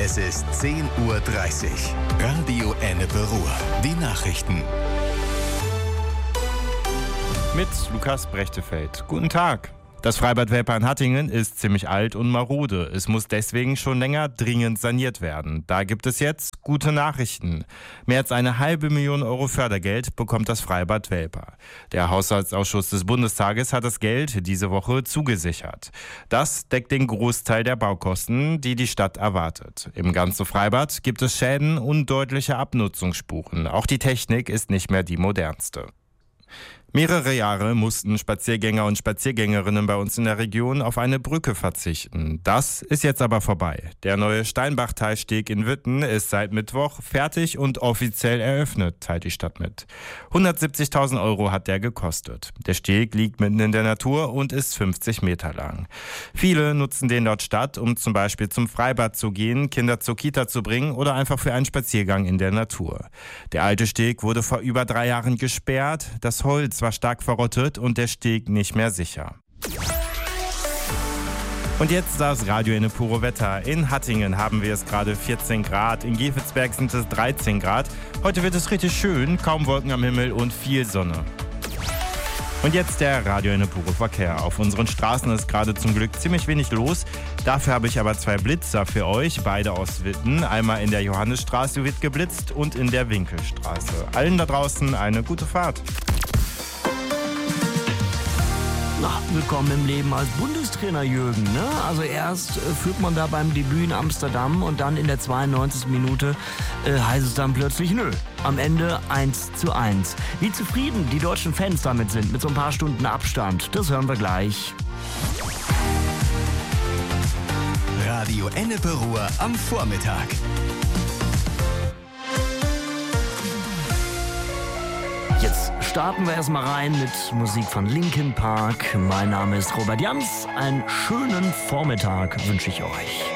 Es ist 10:30 Uhr. Radio Ennepe-Ruhr. Die Nachrichten. Mit Lukas Brechtefeld. Guten Tag. Das Freibad Welper in Hattingen ist ziemlich alt und marode. Es muss deswegen schon länger dringend saniert werden. Da gibt es jetzt gute Nachrichten. Mehr als 1,5 Million Euro Fördergeld bekommt das Freibad Welper. Der Haushaltsausschuss des Bundestages hat das Geld diese Woche zugesichert. Das deckt den Großteil der Baukosten, die die Stadt erwartet. Im ganzen Freibad gibt es Schäden und deutliche Abnutzungsspuren. Auch die Technik ist nicht mehr die modernste. Mehrere Jahre mussten Spaziergänger und Spaziergängerinnen bei uns in der Region auf eine Brücke verzichten. Das ist jetzt aber vorbei. Der neue Steinbachtalsteg in Witten ist seit Mittwoch fertig und offiziell eröffnet, teilt die Stadt mit. 170.000 Euro hat der gekostet. Der Steg liegt mitten in der Natur und ist 50 Meter lang. Viele nutzen den laut Stadt, um zum Beispiel zum Freibad zu gehen, Kinder zur Kita zu bringen oder einfach für einen Spaziergang in der Natur. Der alte Steg wurde vor über 3 Jahren gesperrt. Das Holz war stark verrottet und der Steg nicht mehr sicher. Und jetzt das Radio Ennepe-Ruhr Wetter. In Hattingen haben wir es gerade 14 Grad, in Gevelsberg sind es 13 Grad. Heute wird es richtig schön, kaum Wolken am Himmel und viel Sonne. Und jetzt der Radio Ennepe-Ruhr Verkehr. Auf unseren Straßen ist gerade zum Glück ziemlich wenig los. Dafür habe ich aber 2 Blitzer für euch, beide aus Witten. Einmal in der Johannesstraße wird geblitzt und in der Winkelstraße. Allen da draußen eine gute Fahrt. Na, willkommen im Leben als Bundestrainer, Jürgen. Ne? Also erst führt man da beim Debüt in Amsterdam und dann in der 92. Minute heißt es dann plötzlich nö. Am Ende 1:1. Wie zufrieden die deutschen Fans damit sind, mit so ein paar Stunden Abstand, das hören wir gleich. Radio Ennepe-Ruhr am Vormittag. Jetzt starten wir erstmal rein mit Musik von Linkin Park. Mein Name ist Robert Jans. Einen schönen Vormittag wünsche ich euch.